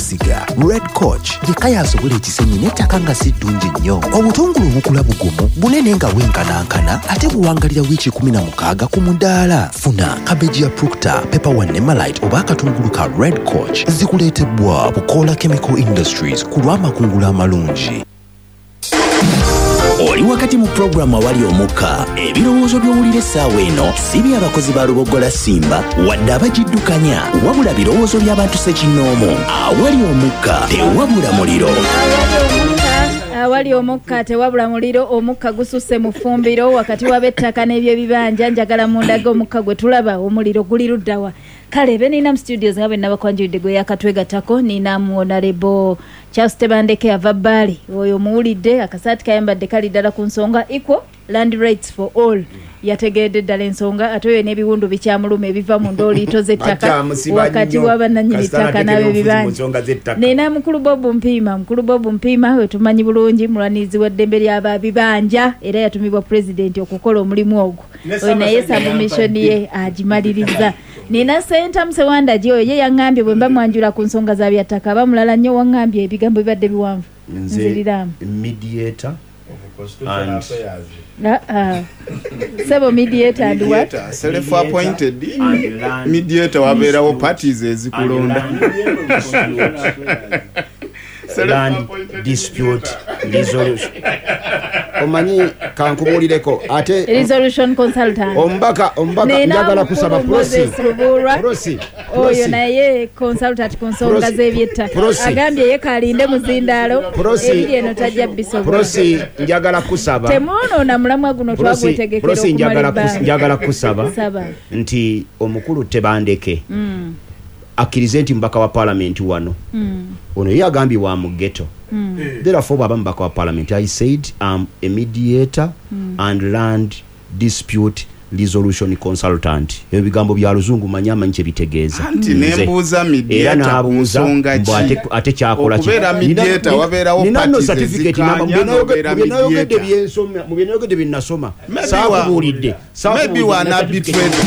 Masiga. Red Coach yekaya asobola ekisenyi n'ettaka nga si ddungi nnyo. Obutungulu obukula bugumu bunene nga bwenkanankana ate buwangalira wiiki 16 ku mudaala. Funa kabeji ya Proctor, Pepper One ne Malite oba akatungulu ka Red Coach zikuleetebwa Bukola Chemical Industries ku lw'amakungula amalungi. Oli wakati mu programu awali omukka ebirowoozo by'owulira essaawa eno si by'abakozi ba Lubogola Simba wadde abagiddukanya wabula birowoozo by'abantu ssekinnoomu. Awali omukka tewabula muliro. Awali omukka tewabula muliro. Omukka gususse mu ffumbiro wakati w'abettaka n'ebyebibanja. Njagala mundaga omukka gwe tulaba omuliro guli luddawa. Kale benina mu studios nga benna bakwanjulidde gwe yakatwegattako nina mu Honorable Charles Tebandeke ava Bali. Oyo muwulidde akasaati kayambadde kali ddala ku nsonga equal land rights for all. Yategedde ddala ensonga ate oyo n'ebiwundu bikyamuluma ebiva mu ndooliito z'ettaka wakati w'abannannyini ttaka n'ab'ebibanja. Nina mukulu Bob Mpiima. Mukulu Bob Mpiima we tumanyi bulungi mulwanizi w'eddembe ly'ababibanja era yatumibwa pulezidenti okukola omulimu ogwo. Oyo naye sabumishoni ye agimaliriza. Nina Senta Msewanda oyo ye yaŋŋambye bwe mba mwanjula ku nsonga za byattaka abamulala nnyo waŋŋambye ebigambo bibadde biwanvu. Nziriramu. Mediator and Sebo mediator and what? Self-appointed mediator wabeerawo parties ezikulonda. Land dispute resolution. Omanyi kankubulireko ate resolution consultant. Ombaka njagala kusaba prosi. Oyo naye consultant ku nsonga z'ebyetta. Agambye ye kalinde muzindaalo. Ebiri eno tajja bisobola. Prosi njagala kusaba. Temuonoona mulamwa guno twagwetegekera okumala ebbanga. Njagala kusaba nti omukulu Tebandeke akkirize nti mbaka wa parliament wano. Ono ye agambye wa mu ghetto. Therefore baba mbaka wa parliament. I said I'm a mediator and land dispute resolution consultant. Ebigambo bya luzungu manyi kye bitegeeza. Anti nembuuza mediator nsonga ki ate kyakola ki. Okubeera mediator wabeerawo parties ezikanya mu byenayogedde bye nasoma. Maybe we are not betrayed.